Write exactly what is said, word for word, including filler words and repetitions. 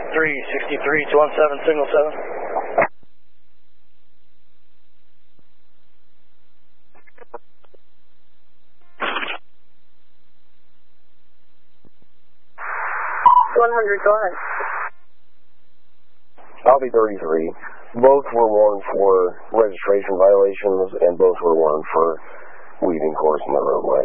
three sixty-three, two one seven, signal seven. one hundred, go ahead. Alpha thirty-three. Both were warned for registration violations, and both were warned for weaving course in the roadway.